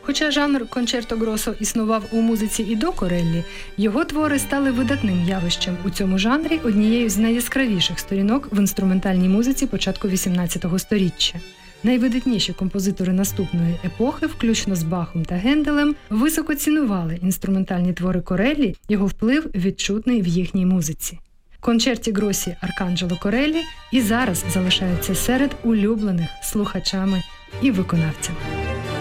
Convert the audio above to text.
Хоча жанр кончерто гросо існував у музиці і до Кореллі, його твори стали видатним явищем у цьому жанрі, однією з найяскравіших сторінок в інструментальній музиці початку XVIII століття. Найвидатніші композитори наступної епохи, включно з Бахом та Генделем, високо цінували інструментальні твори Кореллі, його вплив відчутний в їхній музиці. Кончерті гросі Арканджело Кореллі і зараз залишаються серед улюблених слухачами і виконавцями.